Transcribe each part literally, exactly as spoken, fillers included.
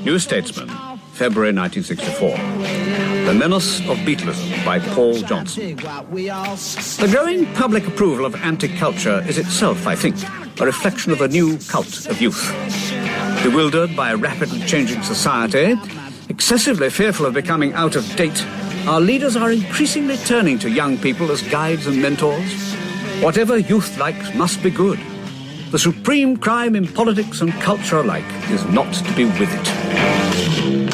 New Statesman, February nineteen sixty-four. The Menace of Beatlism by Paul Johnson. The growing public approval of anti-culture is itself, I think, a reflection of a new cult of youth. Bewildered by a rapidly changing society, excessively fearful of becoming out of date, our leaders are increasingly turning to young people as guides and mentors. Whatever youth likes must be good. The supreme crime in politics and culture alike is not to be with it.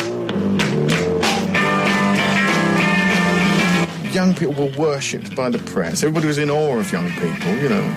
Young people were worshipped by the press. Everybody was in awe of young people, you know.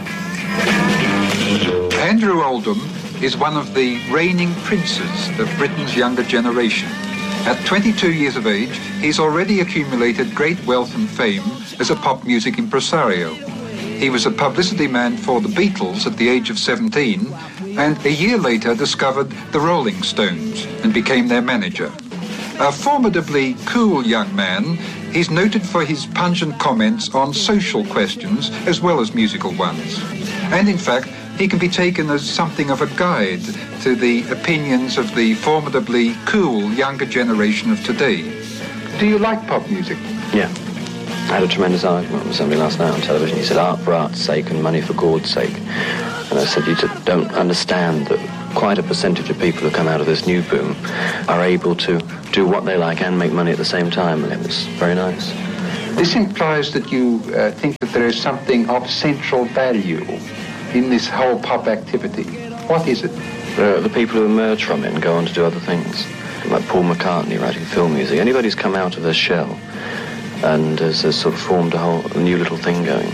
Andrew Oldham is one of the reigning princes of Britain's younger generation. At twenty-two years of age, he's already accumulated great wealth and fame as a pop music impresario. He was a publicity man for the Beatles at the age of seventeen, and a year later discovered the Rolling Stones and became their manager. A formidably cool young man, he's noted for his pungent comments on social questions as well as musical ones. And in fact, he can be taken as something of a guide to the opinions of the formidably cool younger generation of today. Do you like pop music? Yeah. I had a tremendous argument with somebody last night on television. He said, art for art's sake and money for God's sake. And I said, you don't understand that quite a percentage of people who come out of this new boom are able to do what they like and make money at the same time. And it was very nice. This implies that you uh, think that there is something of central value in this whole pop activity. What is it? Uh, the people who emerge from it and go on to do other things. Like Paul McCartney writing film music. Anybody who's come out of their shell and has, has sort of formed a whole a new little thing going.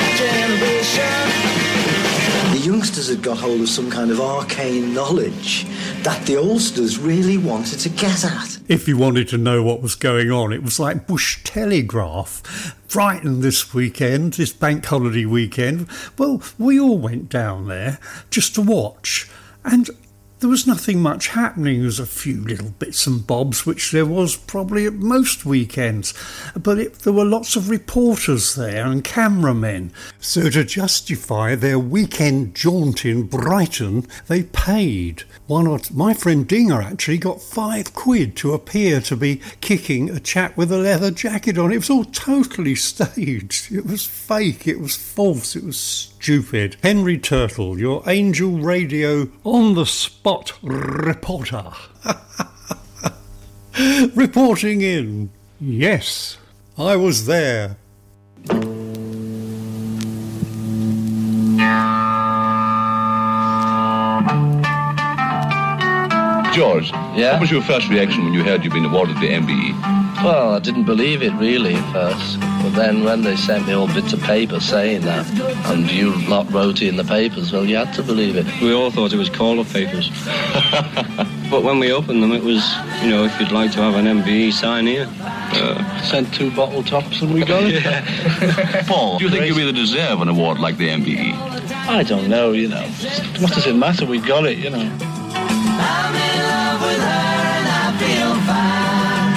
The youngsters had got hold of some kind of arcane knowledge that the oldsters really wanted to get at. If you wanted to know what was going on, it was like Bush Telegraph. Brighton this weekend, this bank holiday weekend. Well, we all went down there just to watch, and there was nothing much happening. There was a few little bits and bobs, which there was probably at most weekends. But it, there were lots of reporters there and cameramen. So to justify their weekend jaunt in Brighton, they paid. One or t- my friend Dinger actually got five quid to appear to be kicking a chap with a leather jacket on. It was all totally staged. It was fake. It was false. It was stupid. Henry Turtle, your Angel Radio on the spot reporter. Reporting in. Yes, I was there. George, yeah? What was your first reaction when you heard you'd been awarded the M B E? Well, I didn't believe it really at first. But then when they sent me all bits of paper saying that, and you lot wrote it in the papers, well, you had to believe it. We all thought it was call-up papers. But when we opened them, it was, you know, if you'd like to have an M B E, sign here. Uh, Sent two bottle tops and we got it. Yeah. Paul, do you think you really deserve an award like the M B E? I don't know, you know. What does it matter? We got it, you know. I'm in love with her and I feel fine.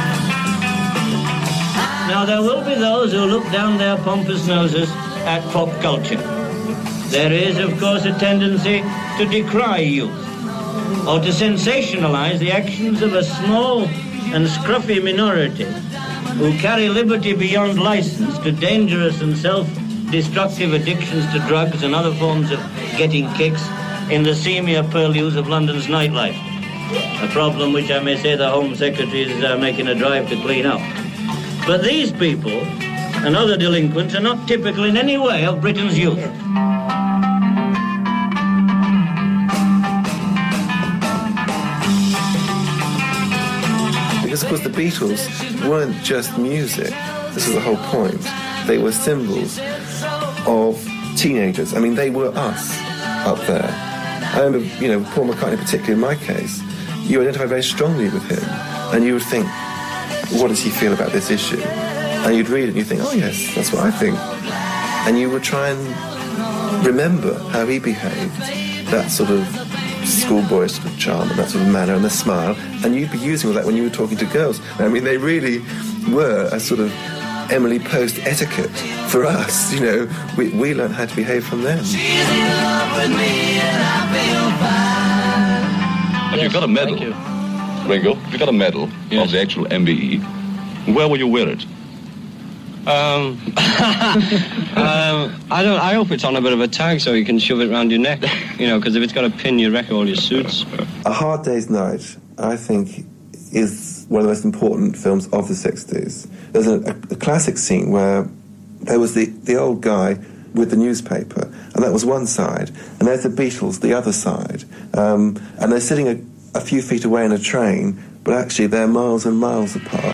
Now, there will be those who look down their pompous noses at pop culture. There is, of course, a tendency to decry youth or to sensationalize the actions of a small and scruffy minority who carry liberty beyond license to dangerous and self-destructive addictions to drugs and other forms of getting kicks in the seamier purlieus of London's nightlife. A problem which I may say the Home Secretary is uh, making a drive to clean up. But these people and other delinquents are not typical in any way of Britain's youth. Because, of course, the Beatles weren't just music. This is the whole point. They were symbols of teenagers. I mean, they were us up there. I remember, you know, Paul McCartney, particularly in my case, you identify very strongly with him, and you would think, what does he feel about this issue? And you'd read it and you'd think, oh yes, that's what I think. And you would try and remember how he behaved, that sort of schoolboy sort of charm and that sort of manner and the smile, and you'd be using all that when you were talking to girls. I mean, they really were a sort of Emily Post etiquette for us, you know. We, we learned how to behave from them. She's in love with me and I feel fine. But yes, you got a medal. Thank you. Ringo, if you got a medal Yes. of the actual M B E, where will you wear it? Um, um, I don't. I hope it's on a bit of a tag so you can shove it around your neck. You know, because if it's got a pin, you wreck all your suits. A Hard Day's Night, I think, is one of the most important films of the sixties. There's a, a, a classic scene where there was the, the old guy with the newspaper, and that was one side, and there's the Beatles, the other side, um, and they're sitting a, a few feet away in a train, but actually they're miles and miles apart.